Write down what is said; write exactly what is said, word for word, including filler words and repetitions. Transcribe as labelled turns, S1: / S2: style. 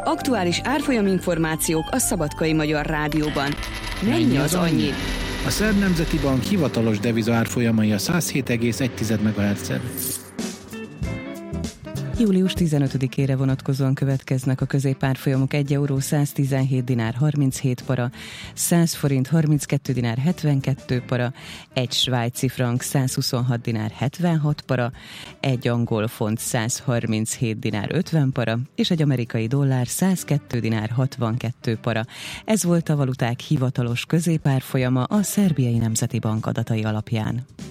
S1: Aktuális árfolyaminformációk a Szabadkai Magyar Rádióban. Mennyi az annyi?
S2: A Szerb Nemzeti Bank hivatalos deviza árfolyamai a száz hét egész egy megahertzen.
S3: július tizenötödikére vonatkozóan következnek a középárfolyamok: egy euró száztizenhét dinár harminchét para, száz forint harminckét dinár hetvenkettő para, egy svájci frank százhuszonhat dinár hetvenhat para, egy angol font százharminchét dinár ötven para, és egy amerikai dollár százkettő dinár hatvankettő para. Ez volt a valuták hivatalos középárfolyama a Szerbiai Nemzeti Bank adatai alapján.